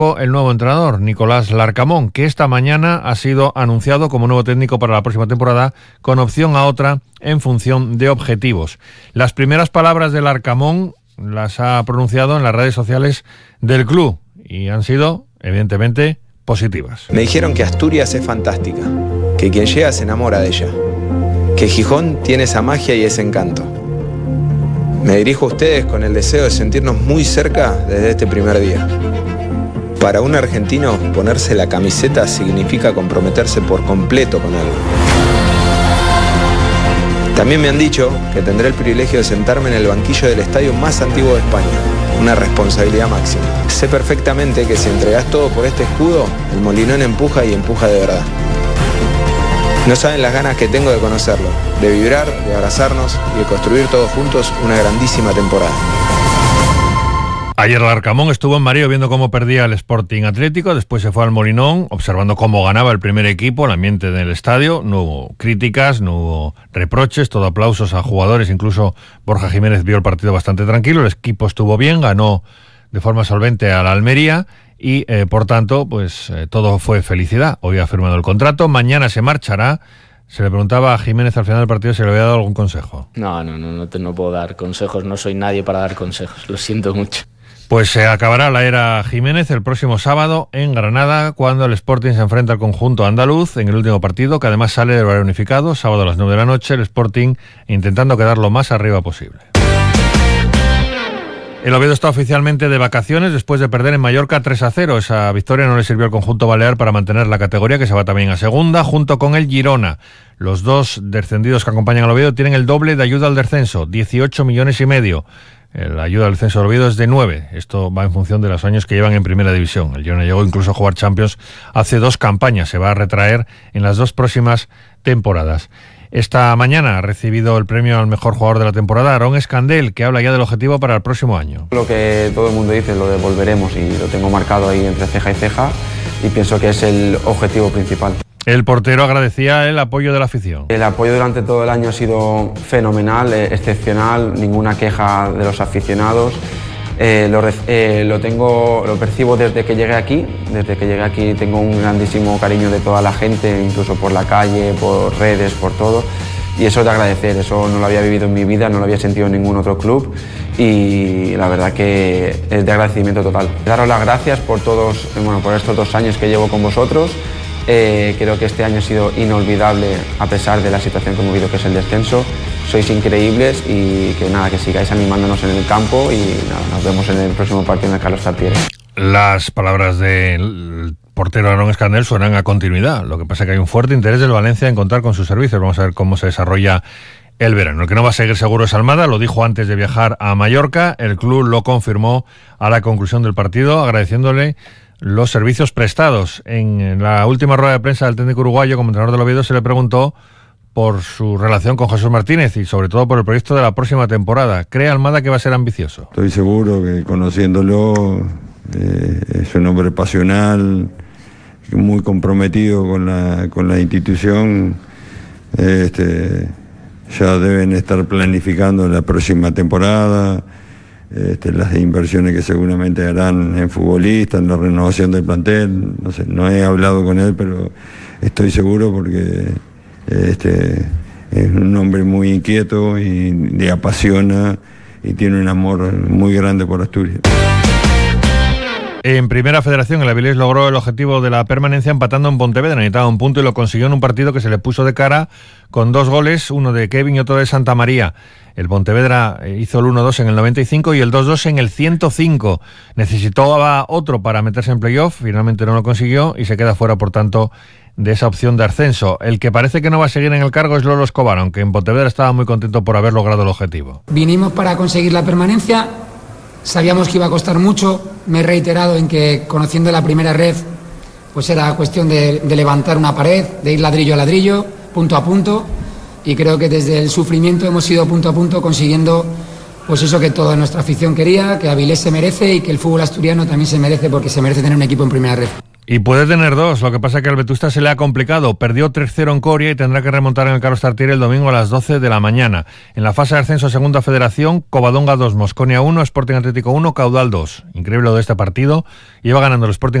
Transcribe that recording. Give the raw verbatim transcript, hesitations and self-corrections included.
el nuevo entrenador, Nicolás Larcamón, que esta mañana ha sido anunciado como nuevo técnico para la próxima temporada, con opción a otra en función de objetivos. Las primeras palabras de Larcamón las ha pronunciado en las redes sociales del club y han sido, evidentemente, positivas. Me dijeron que Asturias es fantástica, que quien llega se enamora de ella, que Gijón tiene esa magia y ese encanto. Me dirijo a ustedes con el deseo de sentirnos muy cerca desde este primer día. Para un argentino, ponerse la camiseta significa comprometerse por completo con algo. También me han dicho que tendré el privilegio de sentarme en el banquillo del estadio más antiguo de España, una responsabilidad máxima. Sé perfectamente que si entregás todo por este escudo, el Molinón empuja y empuja de verdad. No saben las ganas que tengo de conocerlo, de vibrar, de abrazarnos y de construir todos juntos una grandísima temporada. Ayer Larcamón estuvo en Marío viendo cómo perdía el Sporting Atlético, después se fue al Molinón, observando cómo ganaba el primer equipo, el ambiente del estadio. No hubo críticas, no hubo reproches, todo aplausos a jugadores, incluso Borja Jiménez vio el partido bastante tranquilo, el equipo estuvo bien, ganó de forma solvente a la Almería y, eh, por tanto, pues eh, todo fue felicidad. Hoy ha firmado el contrato, mañana se marchará. Se le preguntaba a Jiménez al final del partido si le había dado algún consejo. No, no, no, no, te, no puedo dar consejos, no soy nadie para dar consejos, lo siento mucho. Pues se acabará la era Jiménez el próximo sábado en Granada, cuando el Sporting se enfrenta al conjunto andaluz en el último partido, que además sale del horario unificado, sábado a las nueve de la noche, el Sporting intentando quedar lo más arriba posible. El Oviedo está oficialmente de vacaciones después de perder en Mallorca tres a cero. Esa victoria no le sirvió al conjunto balear para mantener la categoría, que se va también a segunda, junto con el Girona. Los dos descendidos que acompañan al Oviedo tienen el doble de ayuda al descenso, dieciocho millones y medio. La ayuda al descenso del Oviedo es de nueve. Esto va en función de los años que llevan en primera división. El Girona llegó incluso a jugar Champions hace dos campañas. Se va a retraer en las dos próximas temporadas. Esta mañana ha recibido el premio al mejor jugador de la temporada Aarón Escandel, que habla ya del objetivo para el próximo año. Lo que todo el mundo dice, lo de volveremos, y lo tengo marcado ahí entre ceja y ceja, y pienso que es el objetivo principal. El portero agradecía el apoyo de la afición. El apoyo durante todo el año ha sido fenomenal, eh, excepcional, ninguna queja de los aficionados. Eh, lo, eh, lo, tengo, lo percibo desde que llegué aquí, desde que llegué aquí tengo un grandísimo cariño de toda la gente, incluso por la calle, por redes, por todo. Y eso es de agradecer, eso no lo había vivido en mi vida, no lo había sentido en ningún otro club y la verdad que es de agradecimiento total. Daros las gracias por, todos, bueno, por estos dos años que llevo con vosotros. Eh, creo que este año ha sido inolvidable a pesar de la situación que hemos vivido, que es el descenso. Sois increíbles y que nada, que sigáis animándonos en el campo y nada, nos vemos en el próximo partido en el Carlos Tartiere. Las palabras del portero Aarón Escandel suenan a continuidad. Lo que pasa es que hay un fuerte interés del Valencia en contar con sus servicios. Vamos a ver cómo se desarrolla el verano. El que no va a seguir seguro es Almada, lo dijo antes de viajar a Mallorca. El club lo confirmó a la conclusión del partido, agradeciéndole los servicios prestados. En la última rueda de prensa del técnico uruguayo como entrenador del Oviedo se le preguntó por su relación con Jesús Martínez y sobre todo por el proyecto de la próxima temporada. ¿Cree Almada que va a ser ambicioso? Estoy seguro que conociéndolo eh, es un hombre pasional, muy comprometido con la, con la institución. Eh, este, ya deben estar planificando la próxima temporada. Este, las inversiones que seguramente harán en futbolistas, en la renovación del plantel. No sé, no he hablado con él, pero estoy seguro porque este, es un hombre muy inquieto y le apasiona y tiene un amor muy grande por Asturias. En Primera Federación, el Avilés logró el objetivo de la permanencia empatando en Pontevedra. Necesitaba un punto y lo consiguió en un partido que se le puso de cara con dos goles, uno de Kevin y otro de Santa María. El Pontevedra hizo el uno dos en el noventa y cinco y el dos dos en el ciento cinco. Necesitaba otro para meterse en playoff, finalmente no lo consiguió y se queda fuera, por tanto, de esa opción de ascenso. El que parece que no va a seguir en el cargo es Lolo Escobar, aunque en Pontevedra estaba muy contento por haber logrado el objetivo. Vinimos para conseguir la permanencia. Sabíamos que iba a costar mucho, me he reiterado en que conociendo la primera red pues era cuestión de, de levantar una pared, de ir ladrillo a ladrillo, punto a punto, y creo que desde el sufrimiento hemos ido punto a punto consiguiendo pues eso que toda nuestra afición quería, que Avilés se merece y que el fútbol asturiano también se merece, porque se merece tener un equipo en primera red. Y puede tener dos, lo que pasa es que al Vetusta se le ha complicado. Perdió tres cero en Coria y tendrá que remontar en el Carlos Tartiere el domingo a las doce de la mañana. En la fase de ascenso a Segunda Federación, Covadonga dos, Mosconia uno, Sporting Atlético uno, Caudal dos. Increíble lo de este partido. Iba ganando el Sporting